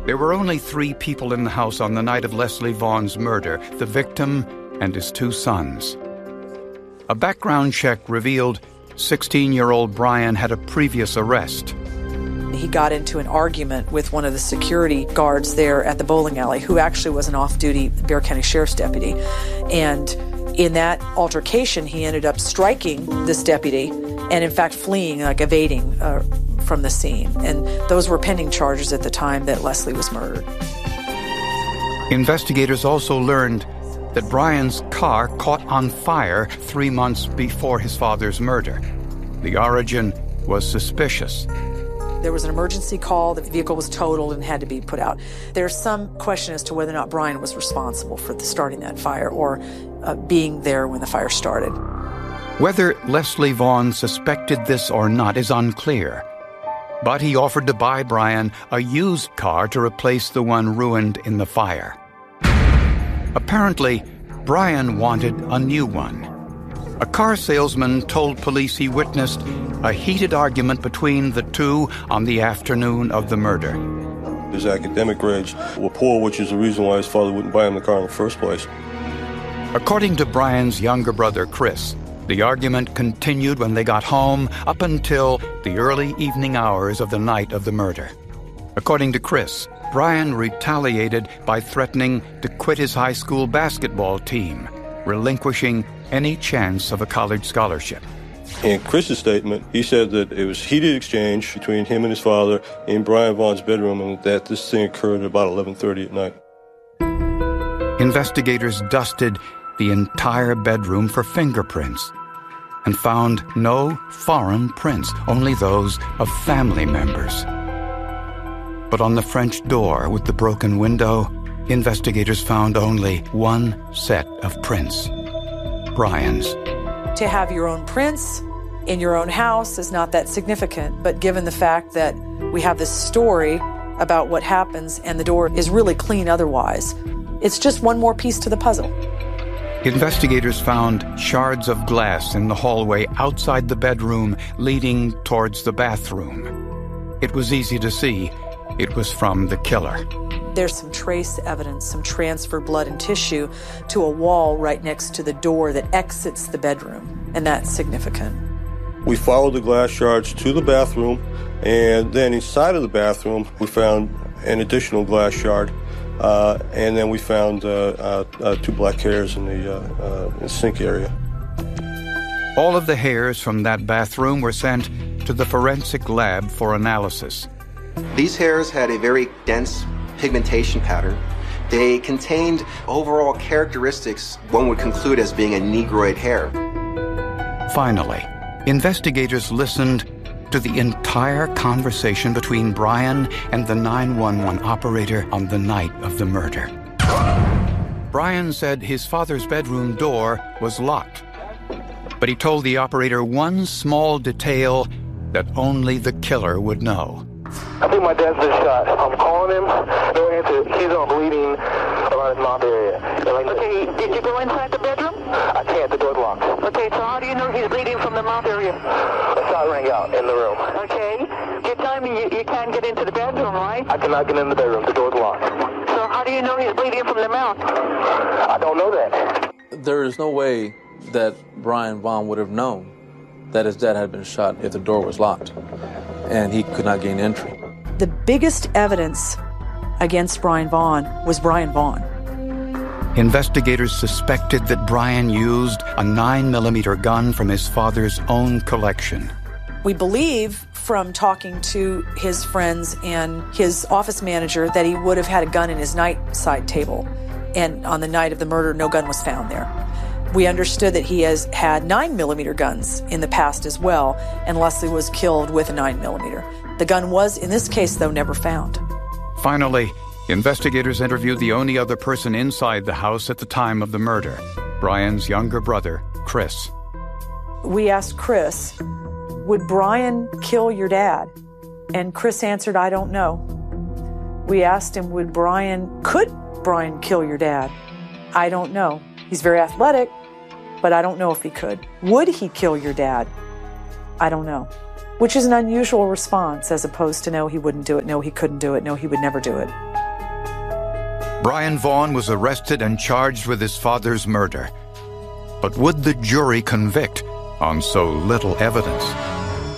There were only 3 people in the house on the night of Leslie Vaughn's murder: the victim and his 2 sons. A background check revealed 16-year-old Brian had a previous arrest. He got into an argument with one of the security guards there at the bowling alley, who actually was an off-duty Bexar County Sheriff's deputy. And in that altercation, he ended up striking this deputy and, in fact, fleeing, evading from the scene. And those were pending charges at the time that Leslie was murdered. Investigators also learned that Brian's car caught on fire 3 months before his father's murder. The origin was suspicious. There was an emergency call, the vehicle was totaled and had to be put out. There's some question as to whether or not Brian was responsible for starting that fire or being there when the fire started. Whether Leslie Vaughn suspected this or not is unclear, but he offered to buy Brian a used car to replace the one ruined in the fire. Apparently, Brian wanted a new one. A car salesman told police he witnessed a heated argument between the two on the afternoon of the murder. His academic grades were poor, which is the reason why his father wouldn't buy him the car in the first place. According to Brian's younger brother, Chris, the argument continued when they got home up until the early evening hours of the night of the murder. According to Chris, Brian retaliated by threatening to quit his high school basketball team, relinquishing any chance of a college scholarship. In Chris's statement, he said that it was heated exchange between him and his father in Brian Vaughn's bedroom, and that this thing occurred at about 11:30 at night. Investigators dusted the entire bedroom for fingerprints and found no foreign prints, only those of family members. But on the French door with the broken window, investigators found only one set of prints: Brian's. To have your own prints in your own house is not that significant, but given the fact that we have this story about what happens and the door is really clean otherwise, it's just one more piece to the puzzle. Investigators found shards of glass in the hallway outside the bedroom leading towards the bathroom. It was easy to see it was from the killer. There's some trace evidence, some transferred blood and tissue to a wall right next to the door that exits the bedroom, and that's significant. We followed the glass shards to the bathroom, and then inside of the bathroom, we found an additional glass shard, and then we found 2 black hairs in the sink area. All of the hairs from that bathroom were sent to the forensic lab for analysis. These hairs had a very dense pigmentation pattern. They contained overall characteristics one would conclude as being a negroid hair. Finally, investigators listened to the entire conversation between Brian and the 911 operator on the night of the murder. Brian said his father's bedroom door was locked, but he told the operator one small detail that only the killer would know. I think my dad's been shot. I'm calling him. No answer. He's on bleeding around his mouth area. Okay, did you go inside the bedroom? I can't. The door's locked. Okay, so how do you know he's bleeding from the mouth area? A shot rang out in the room. Okay. You're telling me you can't get into the bedroom, right? I cannot get in the bedroom. The door's locked. So how do you know he's bleeding from the mouth? I don't know that. There is no way that Brian Vaughn would have known that his dad had been shot if the door was locked, and he could not gain entry. The biggest evidence against Brian Vaughn was Brian Vaughn. Investigators suspected that Brian used a 9mm gun from his father's own collection. We believe from talking to his friends and his office manager that he would have had a gun in his nightside table. And on the night of the murder, no gun was found there. We understood that he has had 9mm guns in the past as well, and Leslie was killed with a 9mm. The gun was, in this case, though, never found. Finally, investigators interviewed the only other person inside the house at the time of the murder, Brian's younger brother, Chris. We asked Chris, would Brian kill your dad? And Chris answered, I don't know. We asked him, could Brian kill your dad? I don't know. He's very athletic, but I don't know if he could. Would he kill your dad? I don't know. Which is an unusual response as opposed to no, he wouldn't do it, no, he couldn't do it, no, he would never do it. Brian Vaughn was arrested and charged with his father's murder. But would the jury convict on so little evidence?